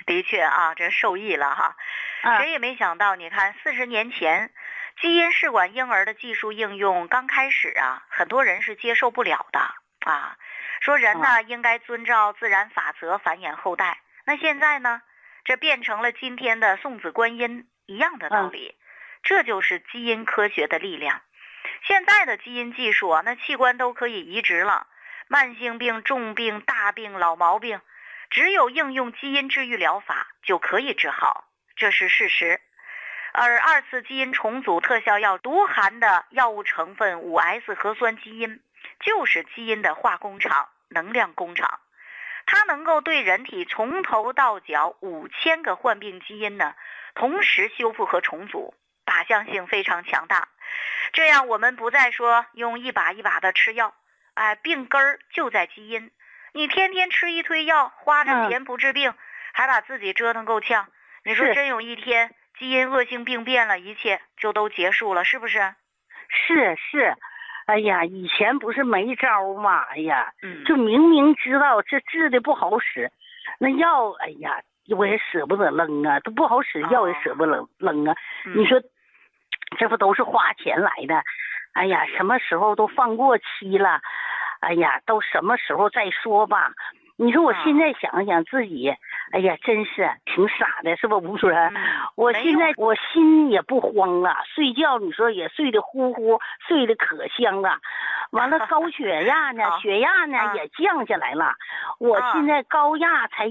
的确啊，这受益了哈。谁也没想到，你看40年前，基因试管婴儿的技术应用刚开始啊，很多人是接受不了的啊。说人呢应该遵照自然法则繁衍后代。那现在呢，这变成了今天的送子观音一样的道理。这就是基因科学的力量。现在的基因技术啊，那器官都可以移植了，慢性病、重病、大病、老毛病，只有应用基因治愈疗法就可以治好，这是事实。而2次基因重组特效药独含的药物成分 5S 核酸基因，就是基因的化工厂、能量工厂。它能够对人体从头到脚5000个患病基因呢，同时修复和重组，靶向性非常强大。这样我们不再说用一把一把的吃药，病根儿就在基因。你天天吃一堆药，花着钱不治病，还把自己折腾够呛。你说真有一天基因恶性病变了，一切就都结束了，是不是？ 是。哎呀，以前不是没招吗？哎呀，就明明知道这治的不好使，那药，哎呀，我也舍不得扔啊，都不好使，药也舍不得扔啊。你说，这不都是花钱来的？哎呀，什么时候都放过期了？哎呀，都什么时候再说吧？你说我现在想想自己，哎呀，真是挺傻的，是吧，吴主任？我现在我心也不慌了，睡觉你说也睡得呼呼，睡得可香了。完了，高血压呢，血压呢也降下来了。我现在高压才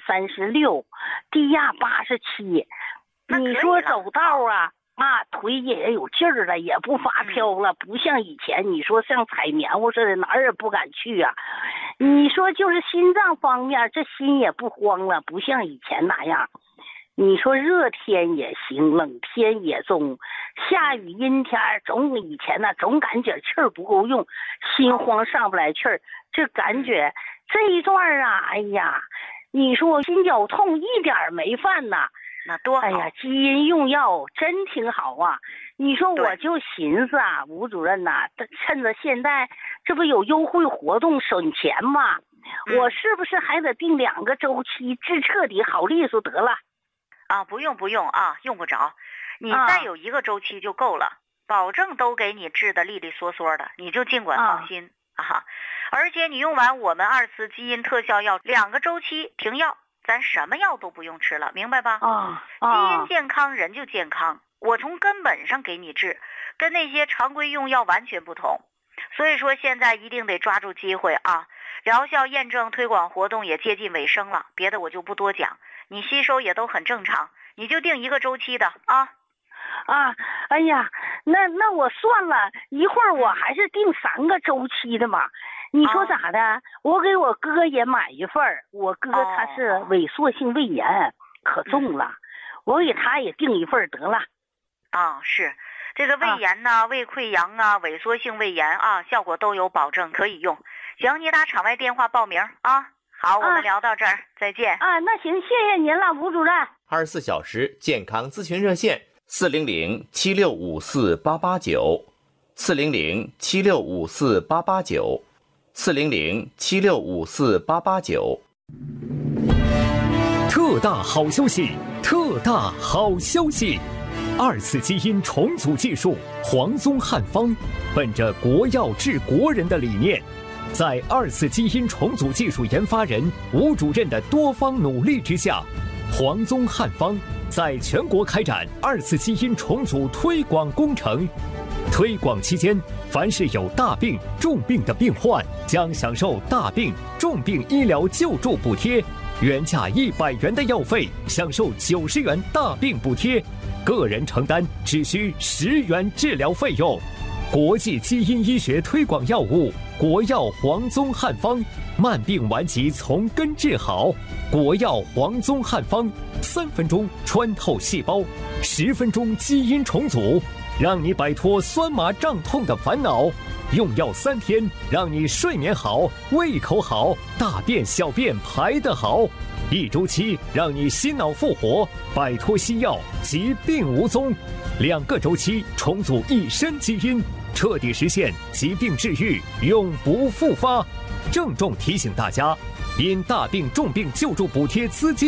136，低压87。你说走道啊？腿也有劲儿了，也不发飘了，不像以前。你说像采棉花似的，哪儿也不敢去啊。你说就是心脏方面，这心也不慌了，不像以前那样。你说热天也行，冷天也中，下雨阴天总以前呢，总感觉气儿不够用，心慌上不来气儿。这感觉这一段啊，哎呀，你说我心绞痛一点没犯呐。 那多好！ 哎呀，基因用药真挺好啊！你说我就寻思啊，吴主任呐，趁着现在这不有优惠活动省钱吗？我是不是还得定2个周期治彻底好利索得了？ 不用啊，用不着，你再有1个周期就够了，保证都给你治得利利索索的，你就尽管放心啊！而且你用完我们2次基因特效药2个周期停药。咱什么药都不用吃了，明白吧？基因健康，人就健康。我从根本上给你治，跟那些常规用药完全不同。所以说现在一定得抓住机会啊！疗效验证推广活动也接近尾声了，别的我就不多讲，你吸收也都很正常，你就定1个周期的啊。 哎呀，那我算了一会儿，我还是定3个周期的嘛。你说咋的？我给我哥也买一份，我哥他是萎缩性胃炎，可重了，我给他也订一份得了。 是，这个胃炎呢、胃溃疡啊、萎缩性胃炎啊，效果都有保证，可以用。行，你打场外电话报名啊。好，我们聊到这儿，再见。 那行，谢谢您了，吴主任。 24小时健康咨询热线400-7654-889，400-7654-889。400-7654-889。 特大好消息！特大好消息！2次基因重组技术黄宗汉方，本着国药治国人的理念，在2次基因重组技术研发人吴主任的多方努力之下，黄宗汉方在全国开展2次基因重组推广工程。推广期间，凡是有大病、重病的病患，将享受大病、重病医疗救助补贴，原价100元的药费，享受90元大病补贴，个人承担只需10元治疗费用。国际基因医学推广药物，国药黄宗汉方，慢病顽疾从根治好。国药黄宗汉方，3分钟穿透细胞，10分钟基因重组，让你摆脱酸麻胀痛的烦恼。用药3天，让你睡眠好，胃口好，大便小便排得好。1周期，让你心脑复活，摆脱西药，疾病无踪。2个周期，重组一身基因，彻底实现疾病治愈，永不复发。郑重提醒大家，因大病重病救助补贴资金